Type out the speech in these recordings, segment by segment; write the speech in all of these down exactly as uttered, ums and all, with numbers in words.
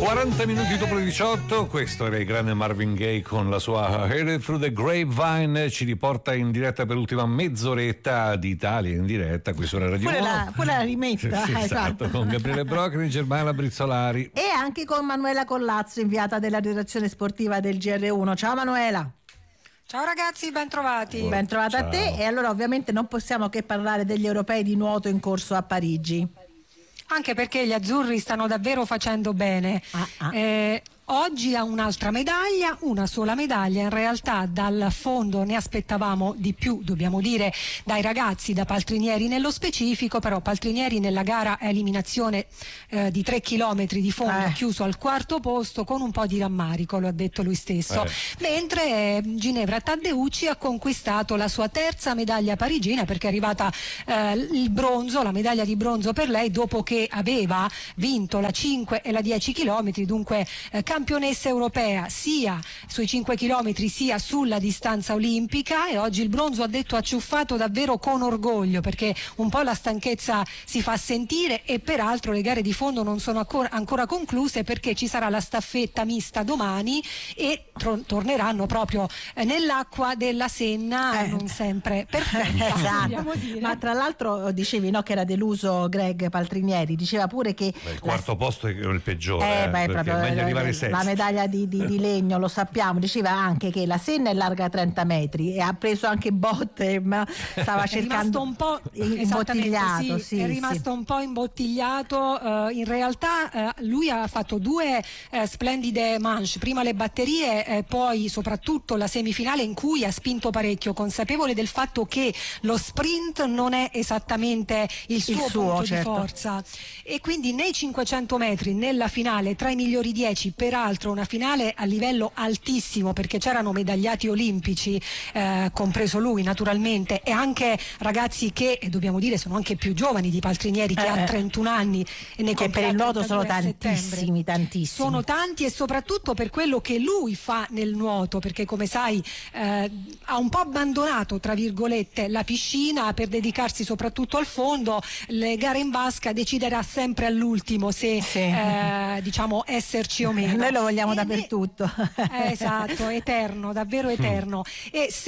quaranta minuti dopo le diciotto, questo era il grande Marvin Gaye con la sua Headed Through the Grapevine, ci riporta in diretta per l'ultima mezz'oretta di Italia in diretta, qui sulla Radio Pure la, pure la rimetta, sì, sì, esatto, con Gabriele Broccoli, Germana Brizzolari e anche con Manuela Collazzo, inviata della redazione sportiva del G R uno. Ciao Manuela. Ciao ragazzi, ben trovati. Ben trovata Ciao. a te. E allora ovviamente non possiamo che parlare degli europei di nuoto in corso a Parigi. Anche perché gli azzurri stanno davvero facendo bene. Ah, ah. Eh, oggi ha un'altra medaglia, una sola medaglia. In realtà dal fondo ne aspettavamo di più, dobbiamo dire, dai ragazzi, da Paltrinieri nello specifico, però Paltrinieri nella gara a eliminazione eh, di tre chilometri di fondo, Eh. chiuso al quarto posto con un po' di rammarico, lo ha detto lui stesso. Eh. Mentre eh, Ginevra Taddeucci ha conquistato la sua terza medaglia parigina, perché è arrivata eh, il bronzo, la medaglia di bronzo per lei dopo che aveva vinto la cinque e la dieci chilometri, dunque eh, campionessa europea sia sui cinque chilometri sia sulla distanza olimpica, e oggi il bronzo, ha detto, ha ciuffato davvero con orgoglio, perché un po' la stanchezza si fa sentire, e peraltro le gare di fondo non sono ancora, ancora concluse, perché ci sarà la staffetta mista domani e tro- torneranno proprio eh, nell'acqua della Senna, Eh. non sempre perfetta, Esatto. vogliamo dire. Ma tra l'altro dicevi, no, che era deluso Greg Paltrinieri, diceva pure che Beh, il la- quarto posto è il peggiore, Eh, eh, beh, perché proprio è meglio la, arrivare la- sesti. la medaglia di, di- di legno, lo sappiamo. Diceva anche che la Senna è larga trenta metri e ha preso anche botte, ma stava È cercando rimasto un po' imbottigliato. esattamente, Sì, è rimasto un po' imbottigliato. eh, in realtà eh, lui ha fatto due eh, splendide manche, prima le batterie, eh, poi soprattutto la semifinale, in cui ha spinto parecchio, consapevole del fatto che lo sprint non è esattamente il suo, Il suo, punto certo. di forza, e quindi nei cinquecento metri, nella finale tra i migliori dieci, peraltro una finale a livello altissimo, perché c'erano medagliati olimpici, eh, compreso lui naturalmente, e anche ragazzi che, e dobbiamo dire, sono anche più giovani di Paltrinieri, che Eh, ha trentuno anni e ne che per compirà il nuoto sono trentadue a settembre. tantissimi, tantissimi. Sono tanti, e soprattutto per quello che lui fa nel nuoto, perché come sai eh, ha un po' abbandonato, tra virgolette, la piscina per dedicarsi soprattutto al fondo. Le gare in vasca deciderà sempre all'ultimo se Sì. eh, diciamo esserci o meno. Noi lo vogliamo E ne- dappertutto. eh, esatto, eterno, davvero eterno. E se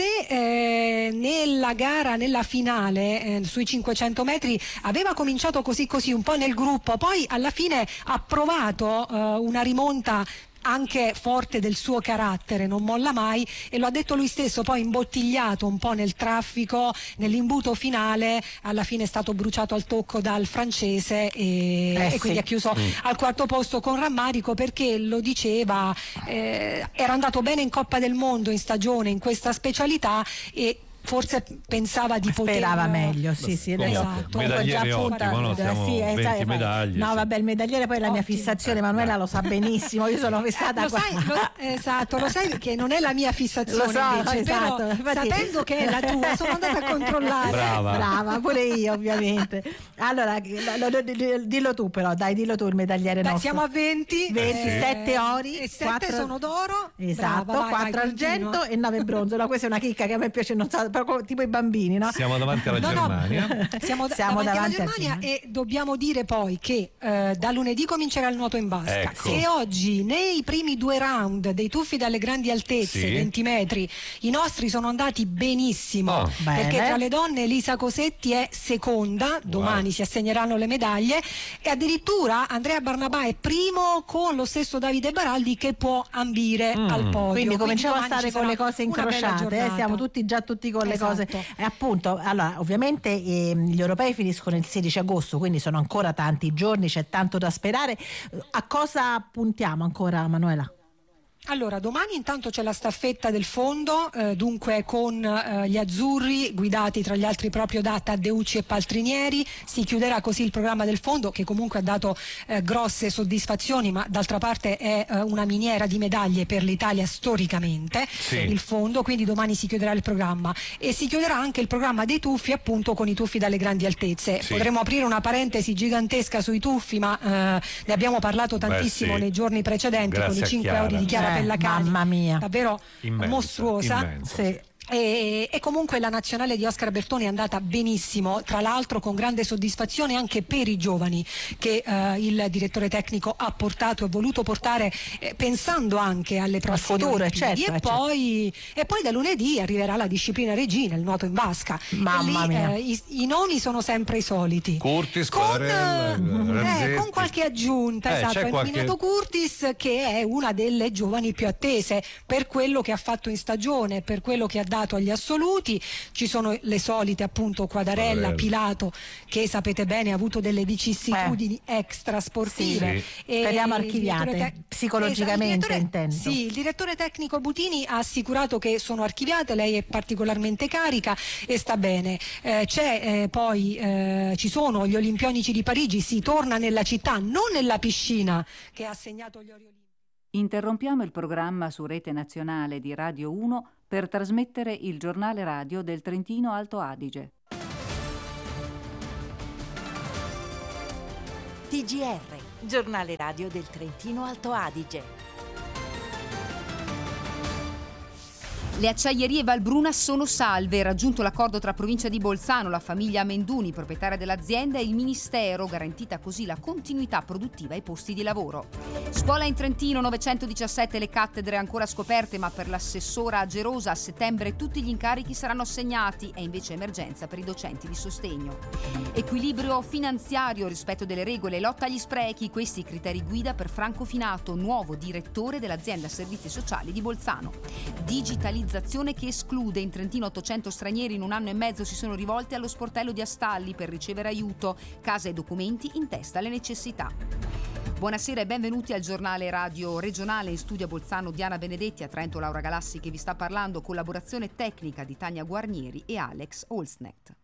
eh, nella gara, nella finale, eh, sui cinquecento metri aveva cominciato così così un po' nel gruppo, poi alla fine ha provato eh, una rimonta anche forte del suo carattere, non molla mai, e lo ha detto lui stesso, poi imbottigliato un po' nel traffico, nell'imbuto finale, alla fine è stato bruciato al tocco dal francese e, Eh, e sì. quindi ha chiuso al quarto posto con rammarico, perché lo diceva, eh, era andato bene in Coppa del Mondo in stagione in questa specialità, e forse pensava di poter Sperava meglio, sì, sì. Comunque, esatto. medagliere Comunque già ottimo, no? punta- Siamo sì, eh, venti sai, medaglie. No, sì. vabbè, il medagliere poi è la mia Ottimo. fissazione, Manuela lo sa benissimo, io sono fissata lo qua. sai, lo, esatto, lo sai che non è la mia fissazione, Lo so, invece, esatto, però infatti- sapendo che è la tua sono andata a controllare. Brava. Brava, pure io ovviamente. Allora, lo- lo- lo- dillo tu però, dai, dillo tu il medagliere Dai, nostro. siamo a venti, venti, eh, sette ori, e sette quattro sono d'oro. Esatto, Brava, vai, quattro vai, argento continua. e nove bronzo. No, questa è una chicca che a me piace, non so, proprio tipo i bambini, no? Siamo davanti alla No, no, Germania. siamo, da- Siamo davanti, davanti alla a Germania, Germania. e dobbiamo dire poi che eh, da lunedì comincerà il nuoto in vasca, Ecco. e oggi nei primi due round dei tuffi dalle grandi altezze, Sì. venti metri, i nostri sono andati benissimo, Oh. perché Bene. tra le donne Elisa Cosetti è seconda, domani Wow. si assegneranno le medaglie, e addirittura Andrea Barnabà è primo con lo stesso Davide Baraldi, che può ambire Mm. al podio. Quindi cominciamo a domani stare ci con sarà le cose una bella incrociate, eh, giornata. siamo tutti già tutti con le Esatto. cose. E appunto, allora, ovviamente ehm, gli europei finiscono il sedici agosto, quindi sono ancora tanti giorni, c'è tanto da sperare. A cosa puntiamo ancora, Manuela? Allora, domani intanto c'è la staffetta del fondo, eh, dunque con eh, gli azzurri guidati tra gli altri proprio da Taddeucci e Paltrinieri. Si chiuderà così il programma del fondo, che comunque ha dato eh, grosse soddisfazioni, ma d'altra parte è eh, una miniera di medaglie per l'Italia storicamente, Sì. il fondo, quindi domani si chiuderà il programma, e si chiuderà anche il programma dei tuffi, appunto con i tuffi dalle grandi altezze. Sì. Potremmo aprire una parentesi gigantesca sui tuffi, ma eh, ne abbiamo parlato tantissimo sì. nei giorni precedenti, Grazie con i a cinque Chiara. euro di Chiara Eh, Pellacani, mamma mia. davvero Immensa, mostruosa. immensa, Sì. E, e comunque la nazionale di Oscar Bertoni è andata benissimo, tra l'altro con grande soddisfazione anche per i giovani che eh, il direttore tecnico ha portato e voluto portare, eh, pensando anche alle prossime futuro, Olimpiadi. certo, e, certo. Poi, e poi da lunedì arriverà la disciplina regina, il nuoto in vasca. Mamma e lì, mia. eh, i, i nomi sono sempre i soliti, Curtis, con, Quadarella, eh, con qualche aggiunta. Eh, esatto, c'è ha qualche- nominato Curtis, che è una delle giovani più attese per quello che ha fatto in stagione, per quello che ha dato agli assoluti. Ci sono le solite, appunto, Quadarella, Quadarella. Pilato, che sapete bene ha avuto delle vicissitudini Eh. extrasportive. Sì. E Speriamo il archiviate, direttore te- psicologicamente, Esatto, il direttore- intendo. Sì, il direttore tecnico Butini ha assicurato che sono archiviate, lei è particolarmente carica e sta bene. Eh, c'è eh, poi eh, ci sono gli Olimpionici di Parigi, si torna nella città, non nella piscina che ha assegnato gli ori olimpici. Interrompiamo il programma su Rete Nazionale di Radio uno per trasmettere il giornale radio del Trentino Alto Adige. T G R, giornale radio del Trentino Alto Adige. Le acciaierie Valbruna sono salve. Raggiunto l'accordo tra provincia di Bolzano, la famiglia Amenduni, proprietaria dell'azienda, e il Ministero, garantita così la continuità produttiva e i posti di lavoro. Scuola in Trentino, novecentodiciassette le cattedre ancora scoperte, ma per l'assessora Agerosa a settembre tutti gli incarichi saranno assegnati. È invece emergenza per i docenti di sostegno. Equilibrio finanziario, rispetto delle regole, lotta agli sprechi. Questi i criteri guida per Franco Finato, nuovo direttore dell'azienda servizi sociali di Bolzano. Digitalizzazione che esclude. In Trentino ottocento stranieri in un anno e mezzo si sono rivolti allo sportello di Astalli per ricevere aiuto. Casa e documenti in testa alle necessità. Buonasera e benvenuti al giornale radio regionale. In studio a Bolzano Diana Benedetti, a Trento Laura Galassi che vi sta parlando, collaborazione tecnica di Tania Guarnieri e Alex Olsnecht.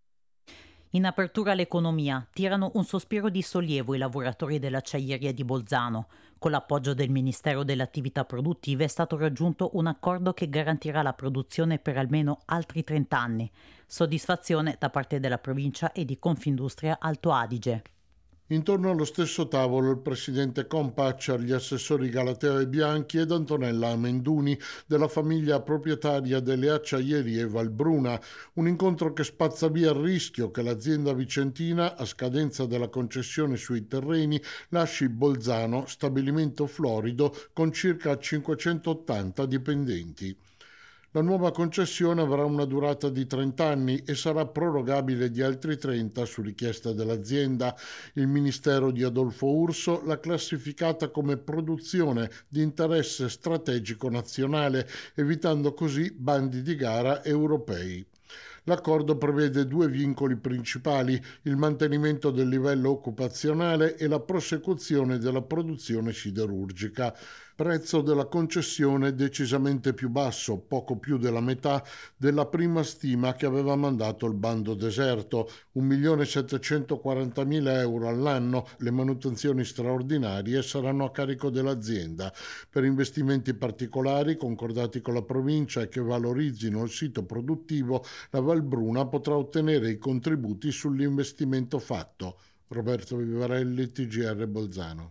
In apertura l'economia, tirano un sospiro di sollievo i lavoratori dell'acciaieria di Bolzano. Con l'appoggio del Ministero delle Attività Produttive è stato raggiunto un accordo che garantirà la produzione per almeno altri trenta anni. Soddisfazione da parte della provincia e di Confindustria Alto Adige. Intorno allo stesso tavolo il presidente Compaccia, gli assessori Galateo e Bianchi ed Antonella Amenduni della famiglia proprietaria delle acciaierie Valbruna, un incontro che spazza via il rischio che l'azienda vicentina, a scadenza della concessione sui terreni, lasci Bolzano, stabilimento florido con circa cinquecentottanta dipendenti. La nuova concessione avrà una durata di trenta anni e sarà prorogabile di altri trenta su richiesta dell'azienda. Il Ministero di Adolfo Urso l'ha classificata come produzione di interesse strategico nazionale, evitando così bandi di gara europei. L'accordo prevede due vincoli principali: il mantenimento del livello occupazionale e la prosecuzione della produzione siderurgica. Prezzo della concessione decisamente più basso, poco più della metà della prima stima che aveva mandato il bando deserto, un milione settecentoquarantamila euro all'anno. Le manutenzioni straordinarie saranno a carico dell'azienda. Per investimenti particolari concordati con la provincia e che valorizzino il sito produttivo, la Valbruna potrà ottenere i contributi sull'investimento fatto. Roberto Vivarelli, T G R Bolzano.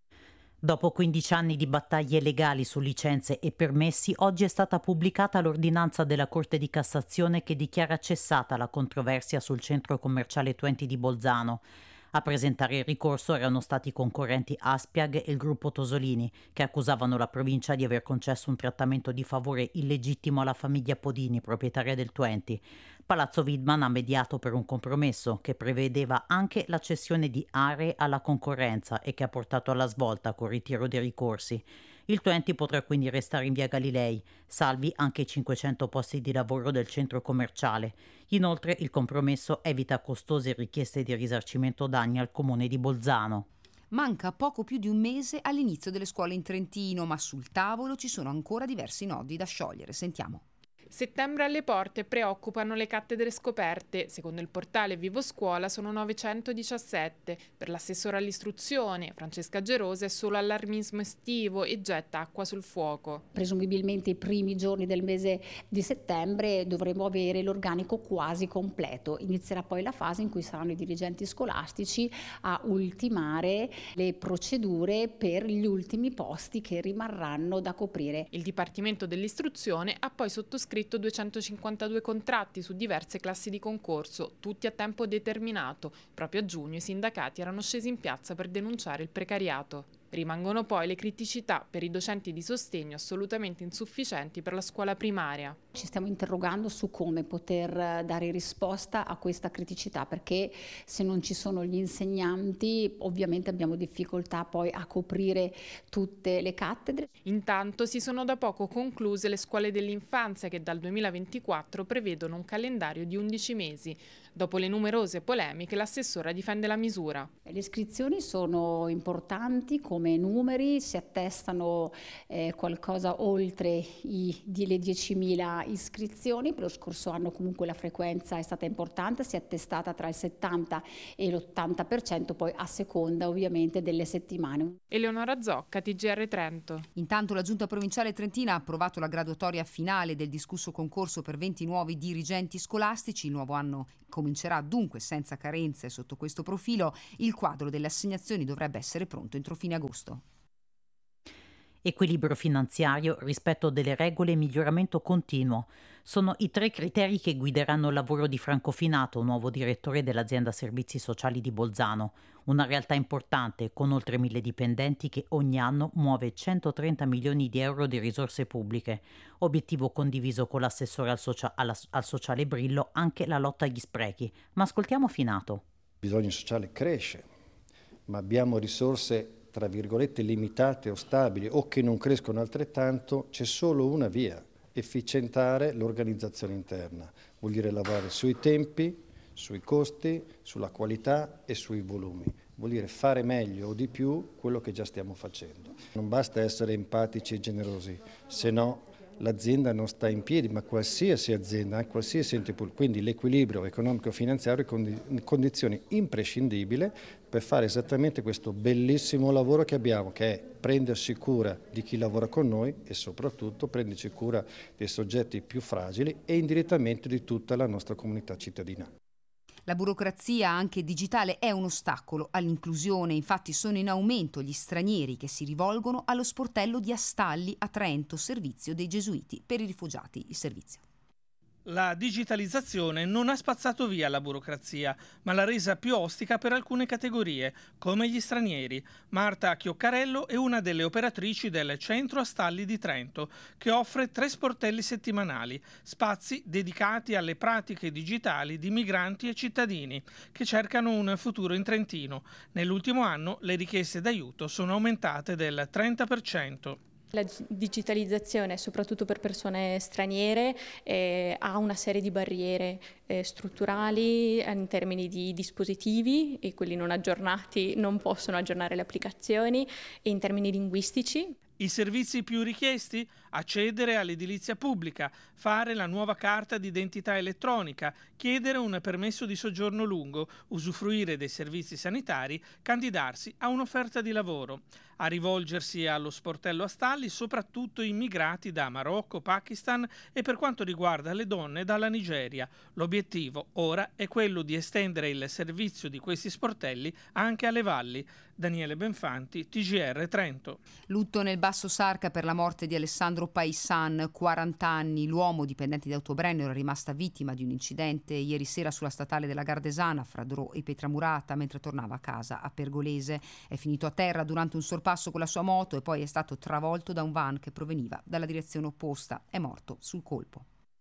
Dopo quindici anni di battaglie legali su licenze e permessi, oggi è stata pubblicata l'ordinanza della Corte di Cassazione che dichiara cessata la controversia sul centro commerciale Twenti di Bolzano. A presentare il ricorso erano stati i concorrenti Aspiag e il gruppo Tosolini, che accusavano la provincia di aver concesso un trattamento di favore illegittimo alla famiglia Podini, proprietaria del Twenti. Palazzo Widman ha mediato per un compromesso che prevedeva anche la cessione di aree alla concorrenza e che ha portato alla svolta col ritiro dei ricorsi. Il Twenti potrà quindi restare in via Galilei, salvi anche i cinquecento posti di lavoro del centro commerciale. Inoltre il compromesso evita costose richieste di risarcimento danni al comune di Bolzano. Manca poco più di un mese all'inizio delle scuole in Trentino, ma sul tavolo ci sono ancora diversi nodi da sciogliere. Sentiamo. Settembre alle porte, preoccupano le cattedre scoperte. Secondo il portale Vivo Scuola sono novecentodiciassette. Per l'assessora all'istruzione, Francesca Gerosa, è solo allarmismo estivo e getta acqua sul fuoco. Presumibilmente i primi giorni del mese di settembre dovremo avere l'organico quasi completo. Inizierà poi la fase in cui saranno i dirigenti scolastici a ultimare le procedure per gli ultimi posti che rimarranno da coprire. Il Dipartimento dell'Istruzione ha poi sottoscritto sottoscritto duecentocinquantadue contratti su diverse classi di concorso, tutti a tempo determinato. Proprio a giugno i sindacati erano scesi in piazza per denunciare il precariato. Rimangono poi le criticità per i docenti di sostegno assolutamente insufficienti per la scuola primaria. Ci stiamo interrogando su come poter dare risposta a questa criticità, perché se non ci sono gli insegnanti ovviamente abbiamo difficoltà poi a coprire tutte le cattedre. Intanto si sono da poco concluse le scuole dell'infanzia che dal duemilaventiquattro prevedono un calendario di undici mesi. Dopo le numerose polemiche, l'assessora difende la misura. Le iscrizioni sono importanti come numeri, si attestano eh, qualcosa oltre i, di le diecimila iscrizioni. Per lo scorso anno comunque la frequenza è stata importante, si è attestata tra il settanta e l'ottanta per cento, poi a seconda ovviamente delle settimane. Eleonora Zocca, T G R Trento. Intanto la Giunta Provinciale Trentina ha approvato la graduatoria finale del discusso concorso per venti nuovi dirigenti scolastici. Il nuovo anno comincerà dunque senza carenze sotto questo profilo. Il quadro delle assegnazioni dovrebbe essere pronto entro fine agosto. Equilibrio finanziario, rispetto delle regole e miglioramento continuo. Sono i tre criteri che guideranno il lavoro di Franco Finato, nuovo direttore dell'azienda Servizi Sociali di Bolzano, una realtà importante con oltre mille dipendenti che ogni anno muove centotrenta milioni di euro di risorse pubbliche. Obiettivo condiviso con l'assessore al, socia- alla- al sociale Brillo, anche la lotta agli sprechi. Ma ascoltiamo Finato. Il bisogno sociale cresce, ma abbiamo risorse tra virgolette limitate o stabili o che non crescono altrettanto. C'è solo una via: efficientare l'organizzazione interna. Vuol dire lavorare sui tempi, sui costi, sulla qualità e sui volumi. Vuol dire fare meglio o di più quello che già stiamo facendo. Non basta essere empatici e generosi, se no l'azienda non sta in piedi, ma qualsiasi azienda, eh, qualsiasi ente pubblico. Quindi l'equilibrio economico-finanziario è condizione imprescindibile per fare esattamente questo bellissimo lavoro che abbiamo, che è prendersi cura di chi lavora con noi e soprattutto prenderci cura dei soggetti più fragili e indirettamente di tutta la nostra comunità cittadina. La burocrazia, anche digitale, è un ostacolo all'inclusione. Infatti sono in aumento gli stranieri che si rivolgono allo sportello di Astalli a Trento, servizio dei Gesuiti per i rifugiati. Il servizio. La digitalizzazione non ha spazzato via la burocrazia, ma l'ha resa più ostica per alcune categorie, come gli stranieri. Marta Chioccarello è una delle operatrici del Centro Astalli di Trento, che offre tre sportelli settimanali, spazi dedicati alle pratiche digitali di migranti e cittadini che cercano un futuro in Trentino. Nell'ultimo anno le richieste d'aiuto sono aumentate del trenta per cento. La digitalizzazione, soprattutto per persone straniere, eh, ha una serie di barriere eh, strutturali in termini di dispositivi, e quelli non aggiornati non possono aggiornare le applicazioni, e in termini linguistici. I servizi più richiesti? Accedere all'edilizia pubblica, fare la nuova carta d'identità elettronica, chiedere un permesso di soggiorno lungo, usufruire dei servizi sanitari, candidarsi a un'offerta di lavoro. A rivolgersi allo sportello Astalli soprattutto immigrati da Marocco, Pakistan e, per quanto riguarda le donne, dalla Nigeria. L'obiettivo ora è quello di estendere il servizio di questi sportelli anche alle valli. Daniele Benfanti, T G R Trento. Lutto nel Basso Sarca per la morte di Alessandro Paissan, quaranta anni. L'uomo, dipendente di Autobrennero, è rimasta vittima di un incidente ieri sera sulla statale della Gardesana fra Drò e Pietramurata mentre tornava a casa a Pergolese. È finito a terra durante un sorpasso con la sua moto e poi è stato travolto da un van che proveniva dalla direzione opposta. È morto sul colpo.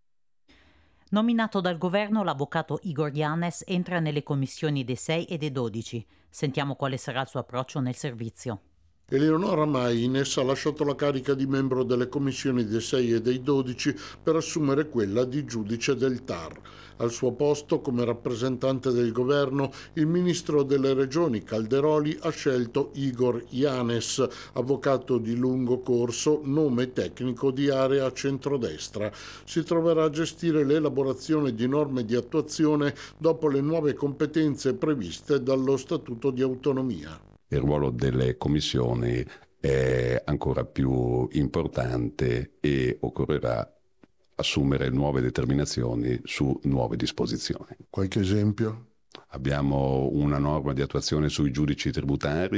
Nominato dal governo, l'avvocato Igor Yanes entra nelle commissioni dei sei e dei dodici. Sentiamo quale sarà il suo approccio nel servizio. Eleonora Maines ha lasciato la carica di membro delle commissioni dei sei e dei dodici per assumere quella di giudice del T A R. Al suo posto, come rappresentante del governo, il ministro delle regioni Calderoli ha scelto Igor Yanes, avvocato di lungo corso, nome tecnico di area centrodestra. Si troverà a gestire l'elaborazione di norme di attuazione dopo le nuove competenze previste dallo Statuto di Autonomia. Il ruolo delle commissioni è ancora più importante e occorrerà assumere nuove determinazioni su nuove disposizioni. Qualche esempio? Abbiamo una norma di attuazione sui giudici tributari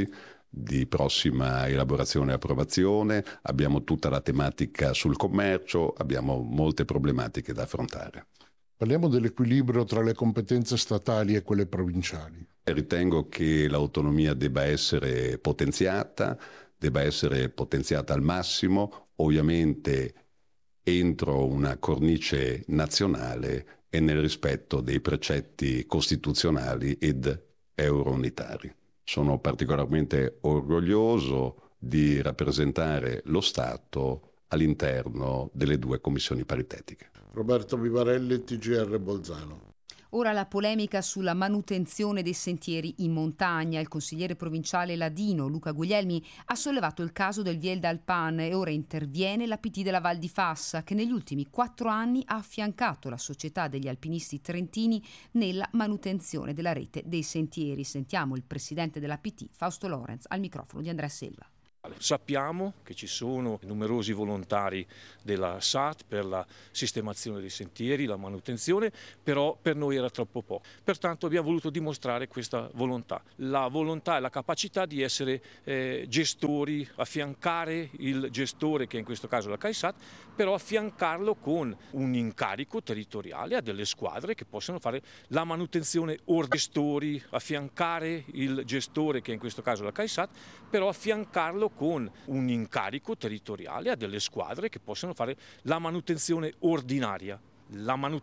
di prossima elaborazione e approvazione, abbiamo tutta la tematica sul commercio, abbiamo molte problematiche da affrontare. Parliamo dell'equilibrio tra le competenze statali e quelle provinciali. Ritengo che l'autonomia debba essere potenziata, debba essere potenziata al massimo, ovviamente entro una cornice nazionale e nel rispetto dei precetti costituzionali ed eurounitari. Sono particolarmente orgoglioso di rappresentare lo Stato all'interno delle due commissioni paritetiche. Roberto Vivarelli, T G R Bolzano. Ora la polemica sulla manutenzione dei sentieri in montagna. Il consigliere provinciale ladino Luca Guglielmi ha sollevato il caso del Viel d'Alpan e ora interviene l'A P T della Val di Fassa, che negli ultimi quattro anni ha affiancato la società degli alpinisti trentini nella manutenzione della rete dei sentieri. Sentiamo il presidente dell'A P T, Fausto Lorenz, al microfono di Andrea Selva. Sappiamo che ci sono numerosi volontari della S A T per la sistemazione dei sentieri, la manutenzione, però per noi era troppo poco. Pertanto abbiamo voluto dimostrare questa volontà, la volontà e la capacità di essere eh, gestori, affiancare il gestore, che in questo caso è la CAISAT, però affiancarlo con un incarico territoriale a delle squadre che possono fare la manutenzione or gestori, affiancare il gestore, che in questo caso è la CAISAT, però affiancarlo con un incarico territoriale a delle squadre che possono fare la manutenzione ordinaria. La manutenzione